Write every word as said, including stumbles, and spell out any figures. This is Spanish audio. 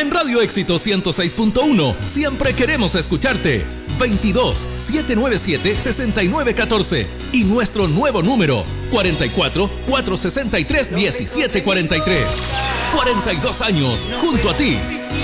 En Radio Éxito ciento seis punto uno siempre queremos escucharte. veintidós, setecientos noventa y siete, sesenta y nueve catorce y nuestro nuevo número cuarenta y cuatro, cuatrocientos sesenta y tres, diecisiete cuarenta y tres. cuarenta y dos años junto a ti.